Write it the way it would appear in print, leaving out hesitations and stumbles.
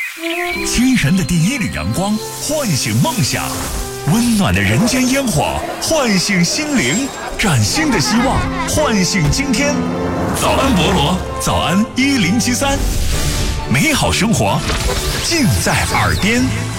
清晨的第一缕阳光唤醒梦想，温暖的人间烟火唤醒心灵，崭新的希望唤醒今天。早安博罗，早安1073，美好生活尽在耳边。